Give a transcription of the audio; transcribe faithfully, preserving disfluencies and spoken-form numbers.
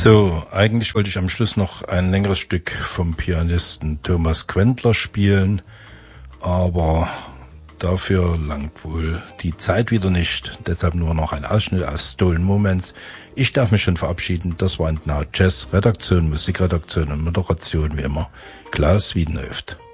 So, eigentlich wollte ich am Schluss noch ein längeres Stück vom Pianisten Thomas Quentler spielen, aber dafür langt wohl die Zeit wieder nicht. Deshalb nur noch ein Ausschnitt aus Stolen Moments. Ich darf mich schon verabschieden. Das war Now Jazz, Redaktion, Musikredaktion und Moderation wie immer Klaus Wiedenhöft.